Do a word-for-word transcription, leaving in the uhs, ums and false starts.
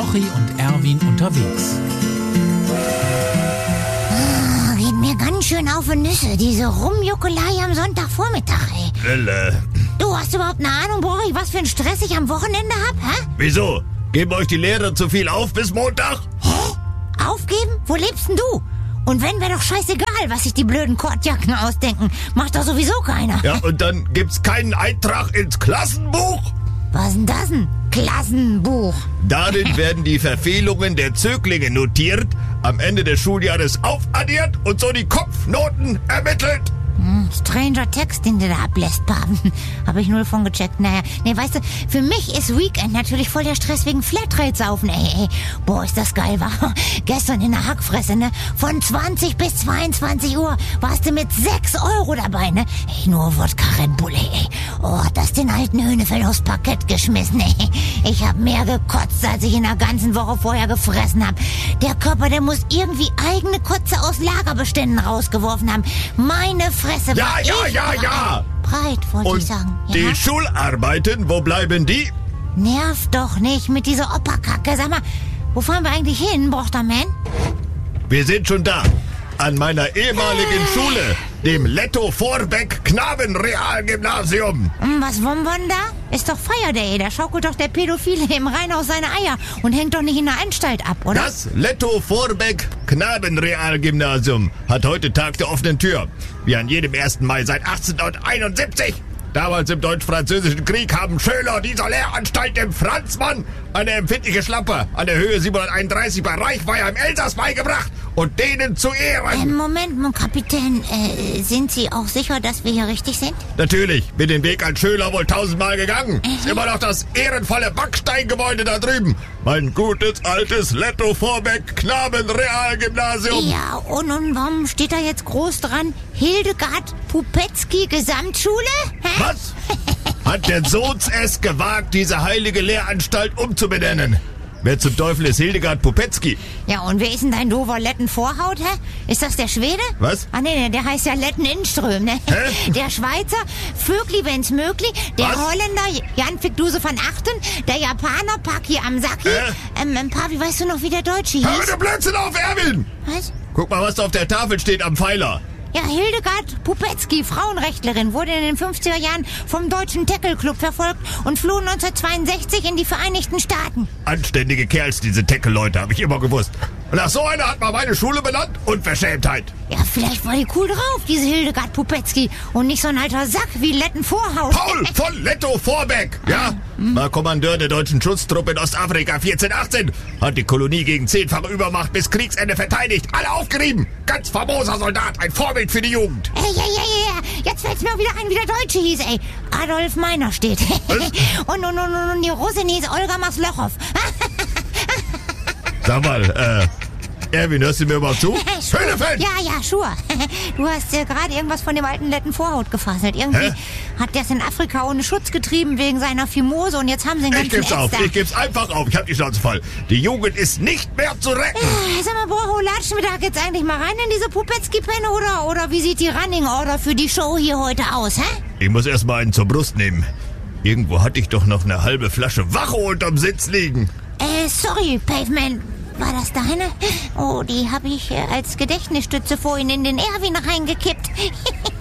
Rochi und Erwin unterwegs. Ah, geht mir ganz schön auf die Nüsse, diese Rumjuckelei am Sonntagvormittag, ey. Lille. Du hast überhaupt eine Ahnung, Borri, was für einen Stress ich am Wochenende hab, hä? Wieso? Geben euch die Lehrer zu viel auf bis Montag? Hä? Aufgeben? Wo lebst denn du? Und wenn, wäre doch scheißegal, was sich die blöden Kordjacken ausdenken. Macht doch sowieso keiner. Ja, und dann gibt's keinen Eintrag ins Klassenbuch? Was ist denn das denn? Klassenbuch. Darin werden die Verfehlungen der Zöglinge notiert, am Ende des Schuljahres aufaddiert und so die Kopfnoten ermittelt. Hm, stranger Text, den du da ablässt, Papen. Hab ich null von gecheckt. Naja, nee, weißt du, für mich ist Weekend natürlich voll der Stress wegen Flatrate-Saufen. Ey, ey, boah, ist das geil, war. Gestern in der Hackfresse, ne? Von zwanzig bis zweiundzwanzig Uhr warst du mit sechs Euro dabei, ne? Ey, nur Wodka Red Bull, ey, ey. Oh, hat das den alten Höhnefeld aufs Parkett geschmissen, ey. Ich hab mehr gekotzt, als ich in der ganzen Woche vorher gefressen hab. Der Körper, der muss irgendwie eigene Kotze aus Lagerbeständen rausgeworfen haben. Meine Fresse, Ja, war ja, ich ja, breit. ja. Breit, wollte Und ich sagen. Ja? die Schularbeiten, wo bleiben die? Nerv doch nicht mit dieser Operkacke. Sag mal, wo fahren wir eigentlich hin, Brochterman? Wir sind schon da. An meiner ehemaligen Schule, dem Letto-Vorbeck Knabenrealgymnasium. Hm, was wollen wir denn da? Ist doch Feierday. Da schaukelt doch der Pädophile im Rheinhaus seine Eier und hängt doch nicht in der Anstalt ab, oder? Das Letto-Vorbeck Knabenrealgymnasium hat heute Tag der offenen Tür. Wie an jedem ersten Mai seit achtzehnhunderteinundsiebzig. Damals im Deutsch-Französischen Krieg haben Schüler dieser Lehranstalt dem Franzmann eine empfindliche Schlampe an der Höhe siebenhunderteinunddreißig bei Reichweiher im Elsass beigebracht und denen zu Ehren. Ähm, Moment, mon Kapitän. Äh, sind Sie auch sicher, dass wir hier richtig sind? Natürlich, bin den Weg als Schüler wohl tausendmal gegangen. Ist immer noch das ehrenvolle Backsteingebäude da drüben. Mein gutes, altes Letto-Vorbeck Knabenrealgymnasium. Ja, und, und warum steht da jetzt groß dran? Hildegard Pupetzky Gesamtschule? Hä? Was? Hat der Sohns es gewagt, diese heilige Lehranstalt umzubenennen? Wer zum Teufel ist Hildegard Pupetzky? Ja, und wer ist denn dein doofer Letten-Vorhaut, hä? Ist das der Schwede? Was? Ah, nee, nee, der heißt ja Letten-Inström, ne? Hä? Der Schweizer, Vögli, wenn's möglich, der Was? Holländer, Jan Fick-Duse van Achten, der Japaner, Paki Amsaki, Hä? ähm, ähm, Pavi, weißt du noch, wie der Deutsche Hör hieß? bitte Blödsinn auf, Erwin! Was? Guck mal, was da auf der Tafel steht am Pfeiler. Ja, Hildegard Pupetzky, Frauenrechtlerin, wurde in den fünfziger Jahren vom Deutschen Tackle-Club verfolgt und floh neunzehnhundertzweiundsechzig in die Vereinigten Staaten. Anständige Kerls, diese Tackle-Leute, habe ich immer gewusst. Und nach so einer hat man meine Schule benannt. Unverschämtheit. Ja, vielleicht war die cool drauf, diese Hildegard Pupetzky, und nicht so ein alter Sack wie Letten-Vorhaut. Paul von Letto-Vorbeck, ja? War Kommandeur der deutschen Schutztruppe in Ostafrika vierzehnhundertachtzehn. Hat die Kolonie gegen zehnfache Übermacht bis Kriegsende verteidigt. Alle aufgerieben. Ganz famoser Soldat, ein Vorbild für die Jugend. Ey, ey, ey, ey, jetzt fällt's mir auch wieder ein, wie der Deutsche hieß, ey. Adolf Meiner steht. und, und, und, und die Russin hieß Olga Maslochow. Sag mal, äh, Erwin, hörst du mir überhaupt zu? Sure. Höhnefeld! Ja, ja, sure. Du hast ja gerade irgendwas von dem alten Letten-Vorhaut gefasselt. Irgendwie Hä? hat der es in Afrika ohne Schutz getrieben wegen seiner Fimose und jetzt haben sie den ganzen Ich geb's auf, Ätzter. ich geb's einfach auf. Ich hab die Schnauze voll. Die Jugend ist nicht mehr zu retten. Äh, Sag mal, Boro, latschen wir da jetzt eigentlich mal rein in diese Pupetzky-Penne oder, oder wie sieht die Running Order für die Show hier heute aus, hä? Ich muss erst mal einen zur Brust nehmen. Irgendwo hatte ich doch noch eine halbe Flasche Wache unterm Sitz liegen. Äh, sorry, Pavement. War das deine? Oh, die habe ich äh, als Gedächtnisstütze vorhin in den Erwin reingekippt.